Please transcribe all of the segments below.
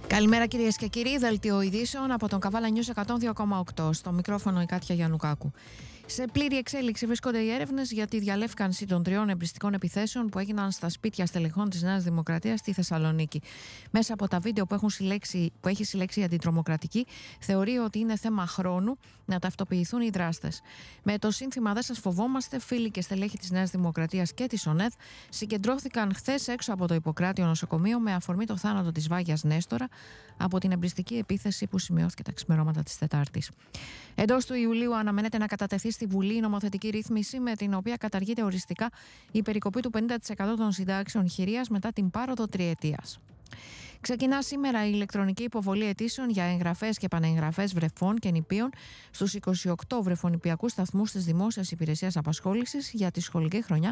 Καλημέρα κυρίες και κύριοι, δελτίο ειδήσεων από τον Καβάλα News 102,8. Στο μικρόφωνο η Κάτια Γιαννουκάκου. Σε πλήρη εξέλιξη βρίσκονται οι έρευνες για τη διαλεύκανση των 3 εμπριστικών επιθέσεων που έγιναν στα σπίτια στελεχών της Νέας Δημοκρατίας στη Θεσσαλονίκη. Μέσα από τα βίντεο που έχει συλλέξει η Αντιτρομοκρατική, θεωρεί ότι είναι θέμα χρόνου να ταυτοποιηθούν οι δράστες. Με το σύνθημα «Δεν σας φοβόμαστε», φίλοι και στελέχοι της Νέας Δημοκρατίας και της ΟΝΕΔ συγκεντρώθηκαν χθες έξω από το Ιπποκράτιο νοσοκομείο με αφορμή το θάνατο της Βάγιας Νέστορα από την εμπριστική επίθεση που σημειώθηκε τα ξημερώματα της Τετάρτης. Εντός του Ιουλίου αναμένεται να κατατεθεί στη Βουλή η νομοθετική ρύθμιση με την οποία καταργείται οριστικά η περικοπή του 50% των συντάξεων χειρίας μετά την πάροδο τριετίας. Ξεκινά σήμερα η ηλεκτρονική υποβολή αιτήσεων για εγγραφές και επανεγγραφές βρεφών και νηπίων στους 28 βρεφονηπιακούς σταθμούς της Δημόσιας Υπηρεσίας Απασχόλησης για τη σχολική χρονιά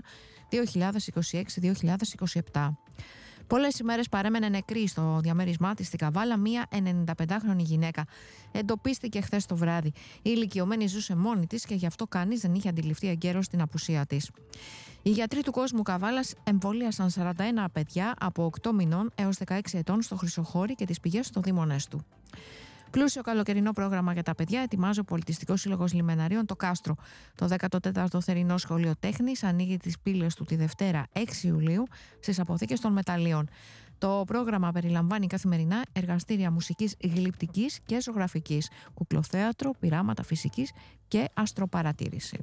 2026-2027. Πολλές ημέρες παρέμενε νεκρή στο διαμέρισμά της στην Καβάλα μία 95χρονη γυναίκα. Εντοπίστηκε χθες το βράδυ. Η ηλικιωμένη ζούσε μόνη της και γι' αυτό κανείς δεν είχε αντιληφθεί εγκαίρως την απουσία της. Οι γιατροί του κόσμου Καβάλας εμβολίασαν 41 παιδιά από 8 μηνών έως 16 ετών στο Χρυσοχώρι και τις πηγές στο Δήμο Νέστου. Πλούσιο καλοκαιρινό πρόγραμμα για τα παιδιά ετοιμάζει ο Πολιτιστικός Σύλλογος Λιμεναρίων το Κάστρο. Το 14ο Θερινό Σχολείο Τέχνης ανοίγει τις πύλες του τη Δευτέρα 6 Ιουλίου στις αποθήκες των Μεταλλίων. Το πρόγραμμα περιλαμβάνει καθημερινά εργαστήρια μουσικής γλυπτικής και ζωγραφικής, κουκλοθέατρο, πειράματα φυσικής και αστροπαρατήρηση.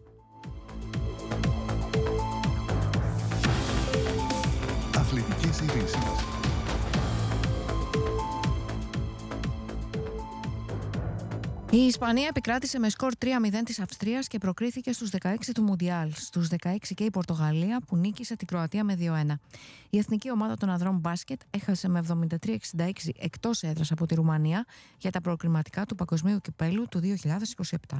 Αθλητικές ειδήσεις. Η Ισπανία επικράτησε με σκορ 3-0 της Αυστρίας και προκρίθηκε στους 16 του Μουντιάλ. Στους 16 και η Πορτογαλία που νίκησε την Κροατία με 2-1. Η εθνική ομάδα των ανδρών μπάσκετ έχασε με 73-66 εκτός έδρας από τη Ρουμανία για τα προκριματικά του Παγκοσμίου Κυπέλλου του 2027.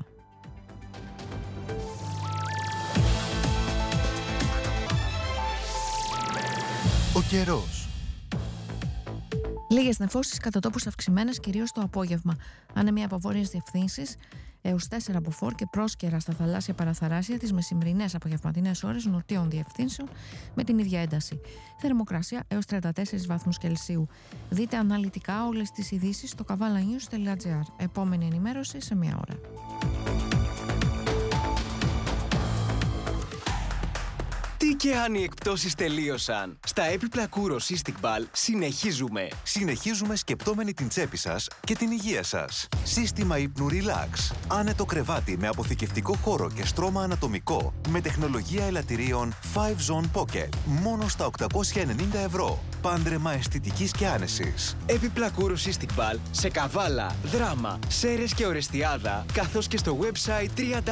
Ο καιρός. Λίγες νεφώσεις κατά τόπους αυξημένες, κυρίως το απόγευμα. Ανεμία από βόρειες διευθύνσεις έως 4 από φόρ και πρόσκαιρα στα θαλάσσια παραθαλάσσια τις μεσημβρινές απογευματινές ώρες νοτίων διευθύνσεων με την ίδια ένταση. Θερμοκρασία έως 34 βαθμούς Κελσίου. Δείτε αναλυτικά όλες τις ειδήσεις στο kavalanews.gr. Επόμενη ενημέρωση σε μία ώρα. Τι και αν οι εκπτώσεις τελείωσαν. Στα έπιπλα Kouros Istikbal Συνεχίζουμε σκεπτόμενοι την τσέπη σας και την υγεία σας. Σύστημα ύπνου Relax. Άνετο κρεβάτι με αποθηκευτικό χώρο και στρώμα ανατομικό με τεχνολογία ελαττηρίων 5 Zone Pocket. Μόνο στα 890 ευρώ. Πάντρεμα αισθητικής και άνεσης. Έπιπλα Kouros Istikbal σε Καβάλα, Δράμα, Σέρες και Ορεστιάδα, καθώς και στο website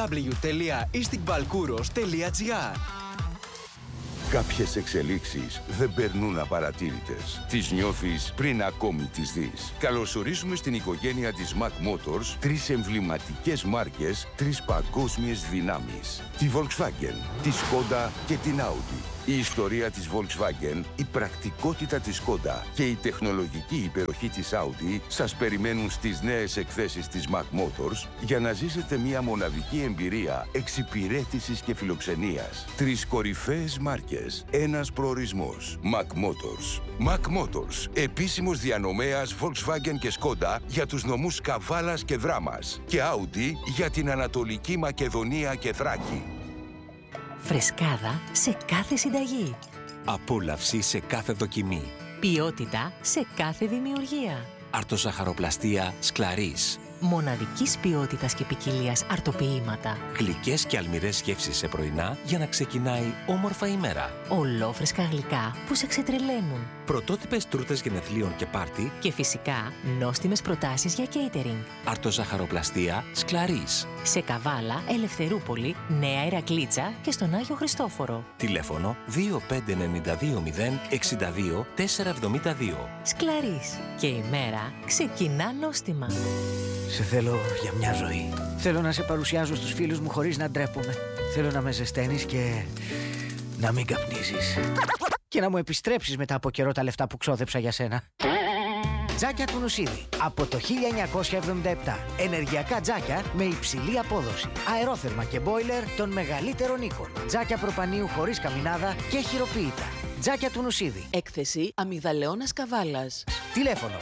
www.istikbalkouros.gr. Κάποιες εξελίξεις δεν περνούν απαρατήρητες. Τις νιώθεις πριν ακόμη τις δεις. Καλωσορίζουμε στην οικογένεια της Mac Motors 3 εμβληματικές μάρκες, 3 παγκόσμιες δυνάμεις. Τη Volkswagen, τη Skoda και την Audi. Η ιστορία της Volkswagen, η πρακτικότητα της Skoda και η τεχνολογική υπεροχή της Audi σας περιμένουν στις νέες εκθέσεις της Mac Motors για να ζήσετε μια μοναδική εμπειρία εξυπηρέτησης και φιλοξενίας. 3 κορυφαίες μάρκες, ένας προορισμός. Mac Motors. Mac Motors, επίσημος διανομέας Volkswagen και Skoda για τους νομούς Καβάλας και Δράμας και Audi για την Ανατολική Μακεδονία και Θράκη. Φρεσκάδα σε κάθε συνταγή. Απόλαυση σε κάθε δοκιμή. Ποιότητα σε κάθε δημιουργία. Αρτοζαχαροπλαστία Σκλαρίς. Μοναδικής ποιότητας και ποικιλίας αρτοποιήματα. Γλυκές και αλμυρές γεύσεις σε πρωινά για να ξεκινάει όμορφα ημέρα. Ολόφρεσκα γλυκά που σε ξετρελαίνουν. Πρωτότυπες τούρτες γενεθλίων και πάρτι. Και φυσικά νόστιμες προτάσεις για catering. Αρτοζαχαροπλαστία Σκλαρίς. Σε Καβάλα, Ελευθερούπολη, Νέα Ηρακλήτσα και στον Άγιο Χριστόφορο. Τηλέφωνο 25920 62 472. Σκλαρίς. Και η μέρα ξεκινά νόστιμα. Σε θέλω για μια ζωή. Θέλω να σε παρουσιάζω στους φίλους μου χωρίς να ντρέπομαι. Θέλω να με ζεσταίνεις και να μην καπνίζεις. Και να μου επιστρέψεις μετά από καιρό τα λεφτά που ξόδεψα για σένα. Τζάκια του Νουσίδη. Από το 1977. Ενεργειακά τζάκια με υψηλή απόδοση. Αερόθερμα και μπόιλερ των μεγαλύτερων οίκων. Τζάκια προπανίου χωρίς καμινάδα και χειροποίητα. Τζάκια του Νουσίδη. Έκθεση αμυγδαλαιώνας Καβάλας. Τηλέφωνο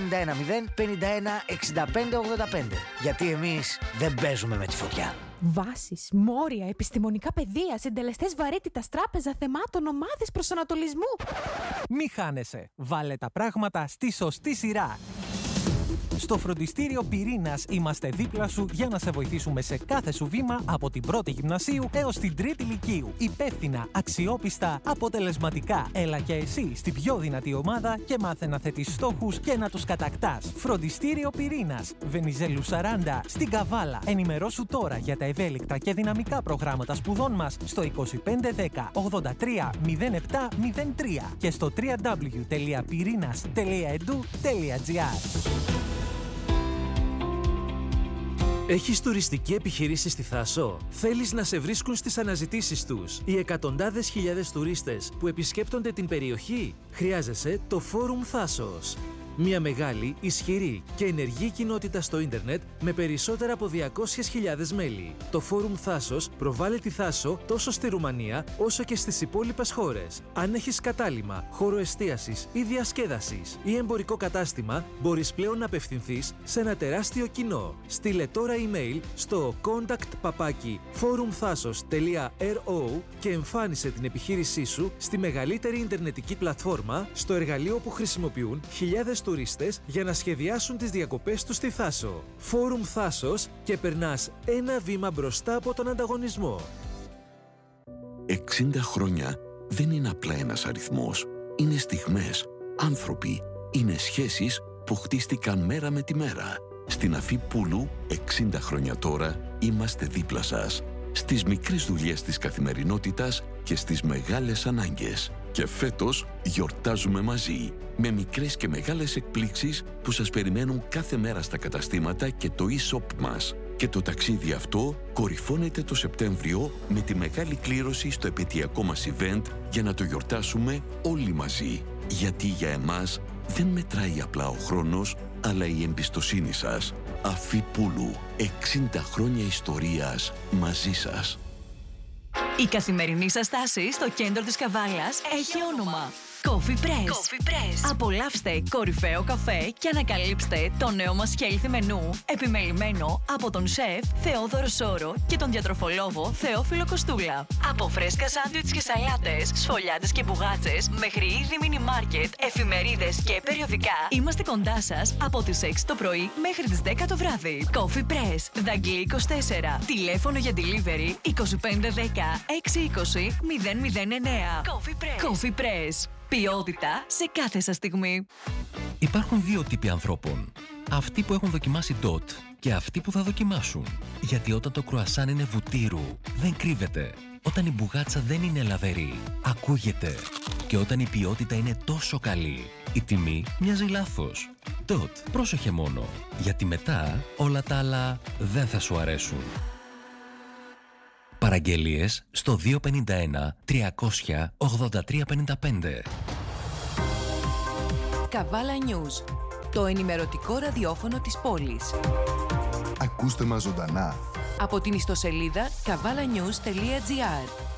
2510-51-65-85. Γιατί εμείς δεν παίζουμε με τη φωτιά. Βάσεις, μόρια, επιστημονικά πεδία, συντελεστές βαρύτητας, τράπεζα θεμάτων, ομάδες προσανατολισμού. Μη χάνεσαι. Βάλε τα πράγματα στη σωστή σειρά. Στο φροντιστήριο Πυρήνας είμαστε δίπλα σου για να σε βοηθήσουμε σε κάθε σου βήμα από την πρώτη γυμνασίου έως την τρίτη λυκείου. Υπεύθυνα, αξιόπιστα, αποτελεσματικά. Έλα και εσύ στην πιο δυνατή ομάδα και μάθε να θέτεις στόχους και να τους κατακτάς. Φροντιστήριο Πυρήνας, Βενιζέλου 40, στην Καβάλα. Ενημερώσου τώρα για τα ευέλικτα και δυναμικά προγράμματα σπουδών μας στο 2510 83 07 03 και στο www.pirinas.edu.gr. Έχεις τουριστική επιχείρηση στη Θάσο? Θέλεις να σε βρίσκουν στις αναζητήσεις τους οι εκατοντάδες χιλιάδες τουρίστες που επισκέπτονται την περιοχή? Χρειάζεσαι το Φόρουμ Θάσος. Μια μεγάλη, ισχυρή και ενεργή κοινότητα στο ίντερνετ με περισσότερα από 200.000 μέλη. Το Φόρουμ Θάσος προβάλλει τη Θάσο τόσο στη Ρουμανία όσο και στις υπόλοιπες χώρες. Αν έχεις κατάλημα, χώρο εστίασης ή διασκέδασης ή εμπορικό κατάστημα, μπορείς πλέον να απευθυνθείς σε ένα τεράστιο κοινό. Στείλε τώρα email στο contact@forumthasos.ro και εμφάνισε την επιχείρησή σου στη μεγαλύτερη ιντερνετική πλατφόρμα, στο εργαλείο που χρησιμοποιούν χιλιάδες τουρίστες για να σχεδιάσουν τις διακοπές τους στη Θάσο. Φόρουμ Θάσος και περνάς ένα βήμα μπροστά από τον ανταγωνισμό. 60 χρόνια δεν είναι απλά ένας αριθμός. Είναι στιγμές, άνθρωποι, είναι σχέσεις που χτίστηκαν μέρα με τη μέρα. Στην Αφή Πούλου, 60 χρόνια τώρα, είμαστε δίπλα σας. Στις μικρές δουλειές της καθημερινότητας και στις μεγάλες ανάγκες. Και φέτος γιορτάζουμε μαζί, με μικρές και μεγάλες εκπλήξεις που σας περιμένουν κάθε μέρα στα καταστήματα και το e-shop μας. Και το ταξίδι αυτό κορυφώνεται το Σεπτέμβριο με τη μεγάλη κλήρωση στο επαιτειακό μας event για να το γιορτάσουμε όλοι μαζί. Γιατί για εμάς δεν μετράει απλά ο χρόνος, αλλά η εμπιστοσύνη σας. Αφή Πούλου, 60 χρόνια ιστορίας μαζί σας. Η καθημερινή σας στάση στο κέντρο της Καβάλας έχει όνομα Coffee Press. Απολαύστε κορυφαίο καφέ και ανακαλύψτε το νέο μας healthy μενού, επιμελημένο από τον σεφ Θεόδωρο Σόρο και τον διατροφολόγο Θεόφιλο Κοστούλα. Από φρέσκα σάντουιτς και σαλάτες, σφολιάτες και μπουγάτσες, μέχρι είδη μίνι μάρκετ, εφημερίδες και περιοδικά, είμαστε κοντά σας από τις 6 το πρωί μέχρι τις 10 το βράδυ. Coffee Press, Δαγκλή 24. Τηλέφωνο για delivery 2510 620 009. Coffee Press. Ποιότητα σε κάθε σας στιγμή. Υπάρχουν δύο τύποι ανθρώπων. Αυτοί που έχουν δοκιμάσει DOT και αυτοί που θα δοκιμάσουν. Γιατί όταν το κρουασάν είναι βουτύρου, δεν κρύβεται. Όταν η μπουγάτσα δεν είναι λαβερή, ακούγεται. Και όταν η ποιότητα είναι τόσο καλή, η τιμή μοιάζει λάθος. DOT, πρόσεχε μόνο. Γιατί μετά όλα τα άλλα δεν θα σου αρέσουν. Παραγγελίες στο 251 300 8355. Καβάλα News, το ενημερωτικό ραδιόφωνο της πόλης. Ακούστε μας ζωντανά από την ιστοσελίδα kavalanews.gr.